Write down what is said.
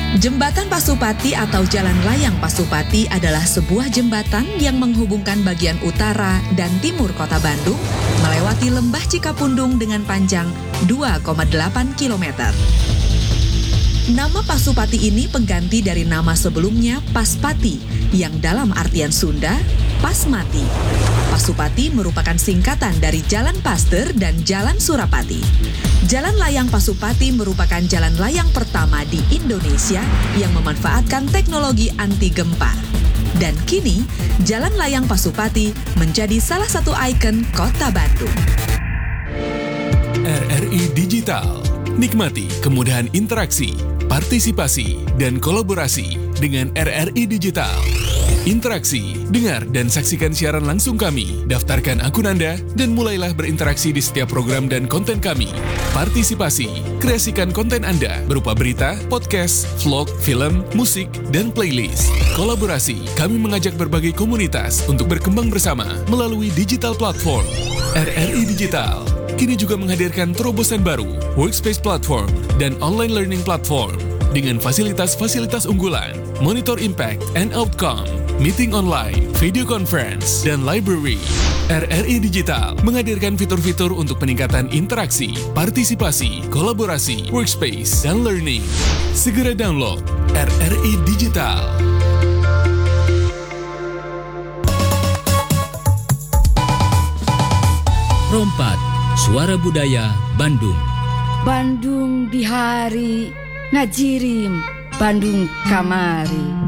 Jembatan Pasupati atau Jalan Layang Pasupati adalah sebuah jembatan yang menghubungkan bagian utara dan timur kota Bandung melewati lembah Cikapundung dengan panjang 2,8 km. Nama Pasupati ini pengganti dari nama sebelumnya Paspati yang dalam artian Sunda, Pasmati. Pasupati merupakan singkatan dari Jalan Paster dan Jalan Surapati. Jalan Layang Pasupati merupakan jalan layang pertama di Indonesia yang memanfaatkan teknologi anti gempar. Dan kini, Jalan Layang Pasupati menjadi salah satu ikon kota Bandung. RRI Digital. Nikmati kemudahan interaksi, partisipasi, dan kolaborasi dengan RRI Digital. Interaksi, dengar dan saksikan siaran langsung kami, daftarkan akun Anda, dan mulailah berinteraksi di setiap program dan konten kami. Partisipasi, kreasikan konten Anda berupa berita, podcast, vlog, film, musik, dan playlist. Kolaborasi, kami mengajak berbagai komunitas untuk berkembang bersama melalui digital platform. RRI Digital kini juga menghadirkan terobosan baru, workspace platform, dan online learning platform dengan fasilitas-fasilitas unggulan, monitor impact and outcome, meeting online, video conference, dan library. RRI Digital menghadirkan fitur-fitur untuk peningkatan interaksi, partisipasi, kolaborasi, workspace, dan learning. Segera download RRI Digital. Rompat, Suara Budaya Bandung. Bandung di hari ngajirim, Bandung kamari.